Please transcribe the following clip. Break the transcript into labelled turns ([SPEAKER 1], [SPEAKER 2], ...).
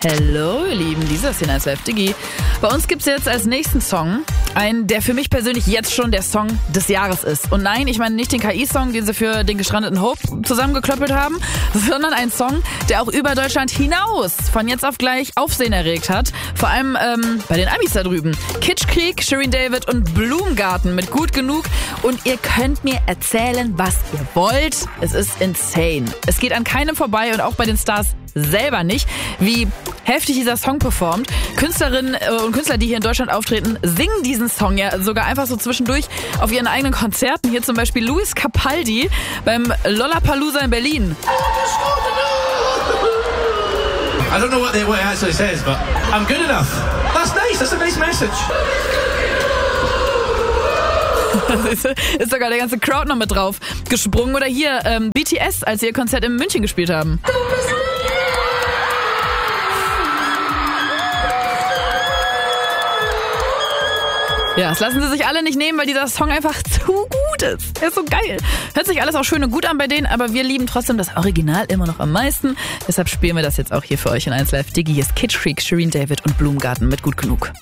[SPEAKER 1] Hallo ihr Lieben, dieser ist hier 1 Live Digi. Bei uns gibt's jetzt als nächsten Song einen, der für mich persönlich jetzt schon der Song des Jahres ist. Und nein, ich meine nicht den KI-Song, den sie für den gestrandeten Hope zusammengeklöppelt haben, sondern ein Song, der auch über Deutschland hinaus von jetzt auf gleich Aufsehen erregt hat. Vor allem bei den Amis da drüben. Kitschkrieg, Shirin David und Blumengarten mit Gut genug. Und ihr könnt mir erzählen, was ihr wollt. Es ist insane. Es geht an keinem vorbei und auch bei den Stars selber nicht, wie heftig dieser Song performt. Künstlerinnen und Künstler, die hier in Deutschland auftreten, singen diesen Song ja sogar einfach so zwischendurch auf ihren eigenen Konzerten. Hier zum Beispiel Luis Capaldi beim Lollapalooza in Berlin.
[SPEAKER 2] I don't know what it actually says, but I'm good enough. That's nice, that's a nice message.
[SPEAKER 1] Ist sogar der ganze Crowd noch mit drauf gesprungen. Oder hier BTS, als sie ihr Konzert in München gespielt haben. Ja, das lassen sie sich alle nicht nehmen, weil dieser Song einfach zu gut ist. Der ist so geil. Hört sich alles auch schön und gut an bei denen, aber wir lieben trotzdem das Original immer noch am meisten. Deshalb spielen wir das jetzt auch hier für euch in 1 Live Digi. Hier ist Kitschkrieg, Shirin David und Blumengarten mit Gut genug.